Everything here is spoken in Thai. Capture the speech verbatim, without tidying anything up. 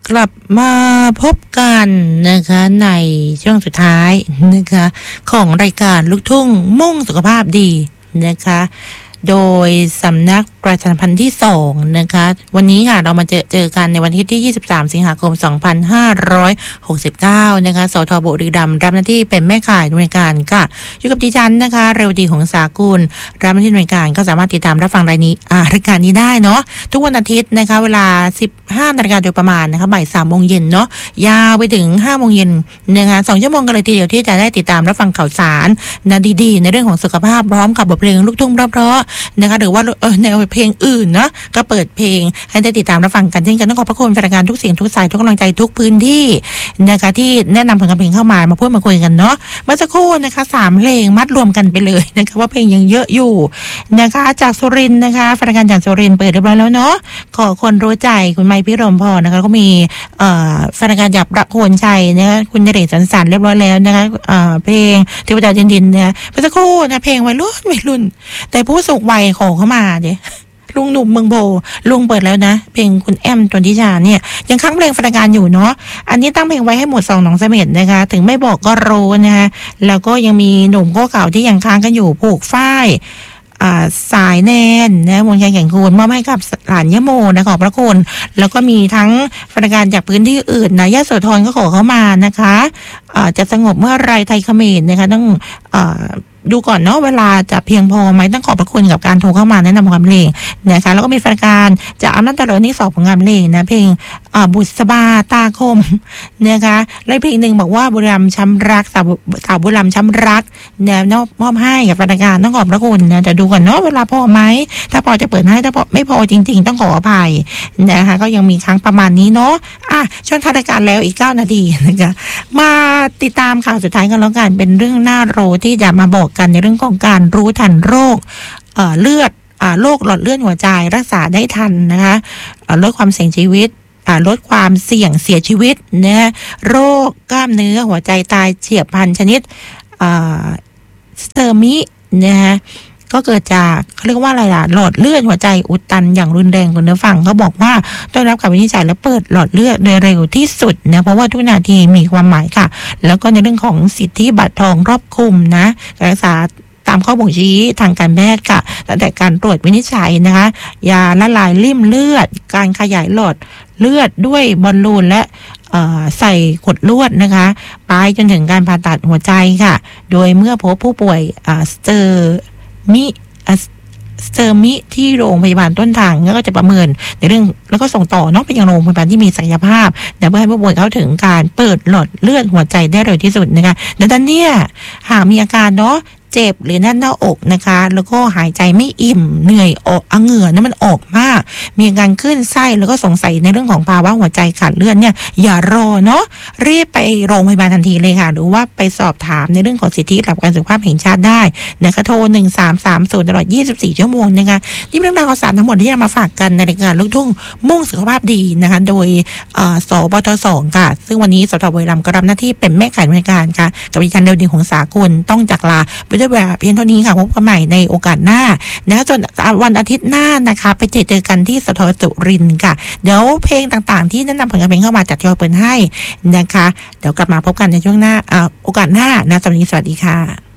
กลับมาพบกันนะคะในช่วงสุดท้ายนะคะของรายการลูกทุ่งมุ่งสุขภาพดีนะคะโดยสำนักประชาสัมพันธ์ที่สองนะคะวันนี้ค่ะเรามาเจอเจอกันในวันที่ยี่สิบสามสิงหาคมสองพันห้าร้อยหกสิบเก้านะคะสทบุรีรัมย์รับหน้าที่เป็นแม่ข่ายหน่วยการค่ะอยู่กับดิฉันนะคะเรวดีของสากุลรับหน้าที่หน่วยการก็สามารถติดตามรับฟังรายนี้อ่ารายการนี้ได้เนาะทุกวันอาทิตย์นะคะเวลา สิบห้านาฬิกาโดยประมาณนะคะบ่ายสามโมงเย็นเนาะยาวไปถึงห้าโมงเย็นนะคะสองชั่วโมงกันเลยทีเดียวที่จะได้ติดตามรับฟังข่าวสารนะดีๆในเรื่องของสุขภาพพร้อมกับบทเพลงลูกทุ่งเพราะๆนะคะหรือว่าเออแนวเพลงอื่นเนาะก็เปิดเพลงให้ได้ติดตามรับฟังกันเช่นกันต้องขอบพระคุณแฟนรายการทุกเสียงทุกสายทุกกำลังใจทุกพื้นที่นะคะที่แนะนำผลงานเพลงเข้ามามาพูดมาคุยกันเนาะเมื่อสักครู่นะคะสามเพลงมัดรวมกันไปเลยนะคะว่าเพลงยังเยอะอยู่นะคะจากสุรินทร์นะคะแฟนรายการจากสุรินทร์เปิดเรียบร้อยแล้วเนาะขอคนรู้ใจคุณไมค์พิรมพรนะคะก็มีเอ่อแฟนรายการจากประโคนชัยนะคะคุณนเรศสันสันเรียบร้อยแล้วนะคะเอ่อเพลงเทวดาเย็นดินเนี่ยเมื่อสักครู่นะเพลงวัยรุ่นวัยรุ่นแต่ผู้สูงวัยขอเข้ามาดิลุงหนุ่มเมืองโบลุงเปิดแล้วนะเพลงคุณแอมตนทิชาเนี่ยยังค้างเพลงแฟนรายการอยู่เนาะอันนี้ตั้งเพลงไว้ให้หมดสองหนองเสม็ดนะคะถึงไม่บอกก็รู้นะคะแล้วก็ยังมีหนุ่มข้อเก่าที่ยังค้างกันอยู่ผูกฝ้ายอ่าสายแนนนะมนต์แข่งคูณมอบให้กับหลานยะโมนะขอบพระคุณแล้วก็มีทั้งแฟนรายการจากพื้นที่อื่นนะยะโสธรก็ขอเข้ามานะคะอ่าจะสงบเมื่อไรไทยเขมรนะคะต้องอ่าดูก่อนเนาะเวลาจะเพียงพอไหมต้องขอบพระคุณกับการโทรเข้ามาแนะนำผลงานเพลงนะคะแล้วก็มีแฟนการจากอำนาจเจริญที่สองผลงานเพลงนะเพลงอ่าบุษบาตาคมนะคะและเพลงหนึ่งบอกว่าบุรีรัมย์ช้ำรักสาวสาวบุรีรัมย์ช้ำรักเนี่ยมอบให้กับแฟนการต้องขอบพระคุณนะจะดูก่อนเนาะเวลาพอไหมถ้าพอจะเปิดให้ถ้าพอไม่พอจริงๆต้องขออภัยนะคะก็ยังมีครั้งประมาณนี้เนาะอ่ะช่วงท้ายรายการแล้วอีกเก้านาทีนะคะมาติดตามข่าวสุดท้ายกันแล้วกันเป็นเรื่องน่ารู้ที่จะมาบอกกันในเรื่องของการรู้ทันโรคเอ่อเลือดอ่าโรคหลอดเลือดหัวใจรักษาได้ทันนะคะลดความเสี่ยงชีวิตลดความเสี่ยงเสียชีวิตนะโรคกล้ามเนื้อหัวใจตายเฉียบพลันชนิดสเตอร์มินะฮะก็เกิดจากเขาเรียกว่าอะไรล่ะหลอดเลือดหัวใจอุดตันอย่างรุนแรงคุณผู้ฟังเขาบอกว่าต้องรับการวินิจฉัยและเปิดหลอดเลือดโดยเร็วที่สุดนะเพราะว่าทุกนาทีมีความหมายค่ะแล้วก็ในเรื่องของสิทธิบัตรทองรอบคลุมนะการรักษาตามข้อบ่งชี้ทางการแพทย์ค่ะตั้งแต่การตรวจวินิจฉัยนะคะยาละลายริ่มเลือดการขยายหลอดเลือดด้วยบอลลูนและใส่ขวดลวดนะคะไปจนถึงการผ่าตัดหัวใจค่ะโดยเมื่อพบผู้ป่วยสเตอร์มิสเตอร์มิที่โรงพยาบาลต้นทางก็จะประเมินในเรื่องแล้วก็ส่งต่อเนาะไปยังโรงพยาบาลที่มีศักยภาพเพื่อให้ผู้ป่วยเข้าถึงการเปิดหลอดเลือดหัวใจได้เร็วที่สุดนะคะดังนั้นเนี่ยหากมีอาการเนาะเจ็บหรือแน่นหน้าอกนะคะแล้วก็หายใจไม่อิ่มเหนื่อยออกเหงื่อนี่มันออกมากมีอาการขึ้นไส้แล้วก็สงสัยในเรื่องของภาวะหัวใจขาดเลือดเนี่ยอย่ารอเนาะรีบไปโรงพยาบาลทันทีเลยค่ะหรือว่าไปสอบถามในเรื่องของสิทธิหลักประกันสุขภาพแห่งชาติได้นะคะโทรหนึ่งสามสามศูนย์ตลอดยี่สิบสี่ชั่วโมงนะคะนี่เป็นเรื่องราวข่าวสารทั้งหมดที่จะมาฝากกันในรายการลูกทุ่งมุ่งสุขภาพดีนะคะโดยสปทสองค่ะซึ่งวันนี้สทบุรีรัมย์ก็รับหน้าที่เป็นแม่ข่ายบริการค่ะกับดิฉันเรวดีของสากลต้องจากลาไปด้วยเวลาเพียงเท่านี้ค่ะพบกันใหม่ในโอกาสหน้านะจนวันอาทิตย์หน้านะคะไปเจอเจอกันที่สทสุรินทร์ค่ะเดี๋ยวเพลงต่างๆที่แนะนำผลงานเพลงเข้ามาจัดยอเปิดให้นะคะเดี๋ยวกลับมาพบกันในช่วงหน้าโอกาสหน้านะสวัสดีสวัสดีค่ะ